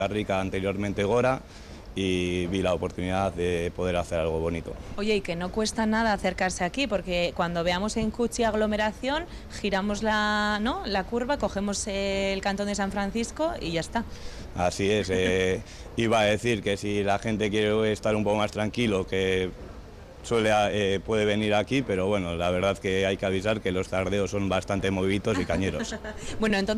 Rica, anteriormente Gora, y vi la oportunidad de poder hacer algo bonito. Oye, y que no cuesta nada acercarse aquí, porque cuando veamos en Cuchi aglomeración, giramos ¿no?, la curva, cogemos el Cantón de San Francisco y ya está. Así es, iba a decir que si la gente quiere estar un poco más tranquilo, que puede venir aquí, pero bueno, la verdad que hay que avisar que los tardeos son bastante moviditos y cañeros. Bueno, entonces